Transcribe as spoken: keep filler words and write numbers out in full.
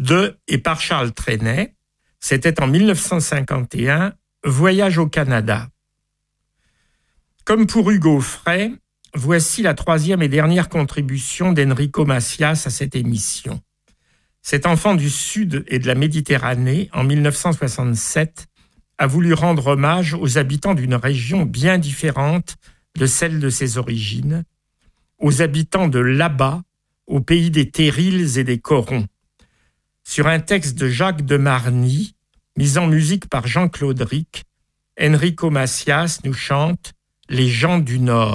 de et par Charles Trenet. C'était en mille neuf cent cinquante et un, Voyage au Canada. Comme pour Hugo Frey, voici la troisième et dernière contribution d'Enrico Macias à cette émission. Cet enfant du Sud et de la Méditerranée, en mille neuf cent soixante-sept, a voulu rendre hommage aux habitants d'une région bien différente de celle de ses origines, aux habitants de là-bas, au pays des terrils et des corons. Sur un texte de Jacques de Marny, mis en musique par Jean-Claude Ric, Enrico Macias nous chante « Les gens du Nord ».